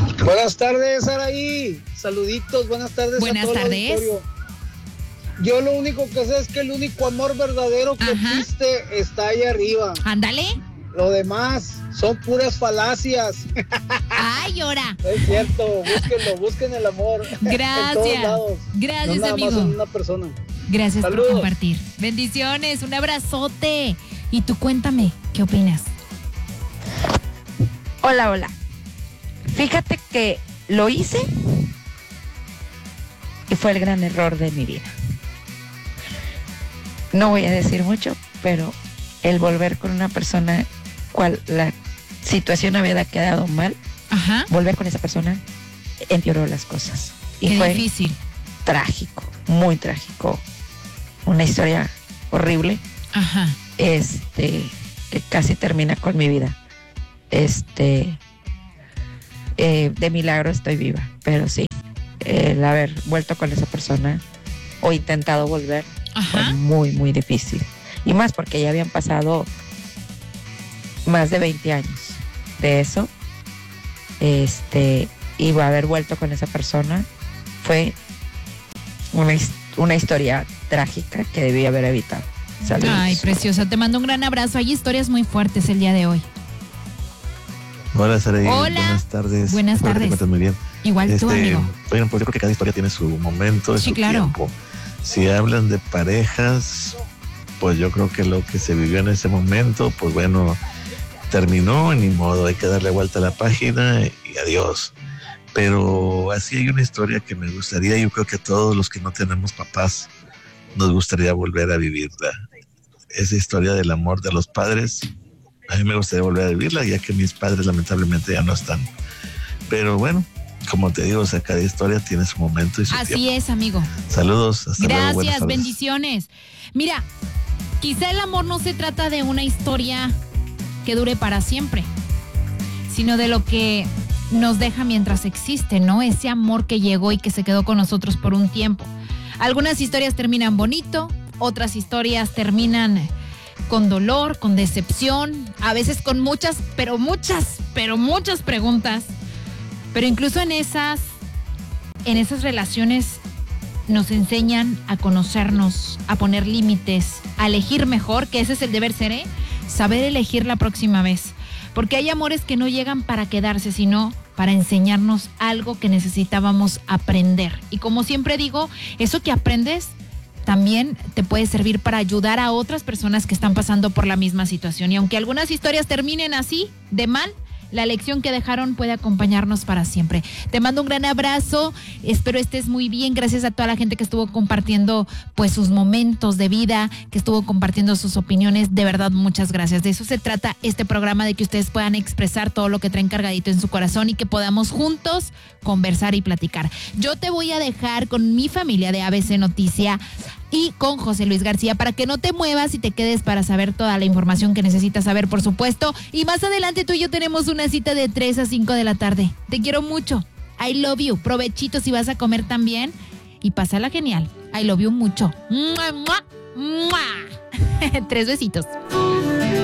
Buenas tardes, Araí. Saluditos, buenas tardes. Buenas a todo tardes. el auditorio. Yo lo único que sé es que el único amor verdadero que existe está ahí arriba. Ándale. Lo demás son puras falacias. Ay, ahora. Es cierto, busquen el amor. Gracias. En todos lados. Gracias, no nada amigo. Más en una persona. Gracias Saludos. por compartir. Bendiciones, un abrazote. Y tú cuéntame, ¿qué opinas? Hola. Fíjate que lo hice y fue el gran error de mi vida. No voy a decir mucho, pero el volver con una persona cual la situación había quedado mal, volver con esa persona empeoró las cosas. Y Qué fue difícil. Trágico, muy trágico. Una historia horrible. Que casi termina con mi vida. De milagro estoy viva, pero sí, el haber vuelto con esa persona o intentado volver fue muy, muy difícil. Y más porque ya habían pasado más de 20 años de eso. Y haber vuelto con esa persona fue una historia trágica que debí haber evitado. Saludos. Ay, preciosa, te mando un gran abrazo. Hay historias muy fuertes el día de hoy. Hola, Saraí. Hola. Buenas tardes. Buenas Espero que te tardes. encuentres muy bien. Igual tú, amigo. Bueno, pues yo creo que cada historia tiene su momento y Sí, su claro. tiempo. Si hablan de parejas, pues yo creo que lo que se vivió en ese momento, pues bueno, terminó, ni modo, hay que darle vuelta a la página y adiós. Pero así hay una historia que me gustaría, yo creo que a todos los que no tenemos papás, nos gustaría volver a vivirla. Esa historia del amor de los padres, a mí me gustaría volver a vivirla, ya que mis padres lamentablemente ya no están. Pero bueno, como te digo, o sea, cada historia tiene su momento y su tiempo. Así es, amigo. Saludos, hasta luego, buenas Gracias, tardes. bendiciones. Mira, quizá el amor no se trata de una historia que dure para siempre, sino de lo que nos deja mientras existe, ¿no? Ese amor que llegó y que se quedó con nosotros por un tiempo. Algunas historias terminan bonito, otras historias terminan con dolor, con decepción, a veces con muchas preguntas. Pero incluso en esas relaciones nos enseñan a conocernos, a poner límites, a elegir mejor, que ese es el deber ser, ¿eh? Saber elegir la próxima vez. Porque hay amores que no llegan para quedarse, sino para enseñarnos algo que necesitábamos aprender. Y como siempre digo, eso que aprendes también te puede servir para ayudar a otras personas que están pasando por la misma situación. Y aunque algunas historias terminen así, de mal, la lección que dejaron puede acompañarnos para siempre. Te mando un gran abrazo, espero estés muy bien. Gracias a toda la gente que estuvo compartiendo pues sus momentos de vida, que estuvo compartiendo sus opiniones. De verdad, muchas gracias. De eso se trata este programa, de que ustedes puedan expresar todo lo que traen cargadito en su corazón y que podamos juntos conversar y platicar. Yo te voy a dejar con mi familia de ABC Noticia y con José Luis García para que no te muevas y te quedes para saber toda la información que necesitas saber, por supuesto. Y más adelante tú y yo tenemos una cita de 3 a 5 de la tarde. Te quiero mucho. I love you. Provechito si vas a comer también. Y pásala genial. I love you mucho. ¡Mua, mua, mua! 3 besitos.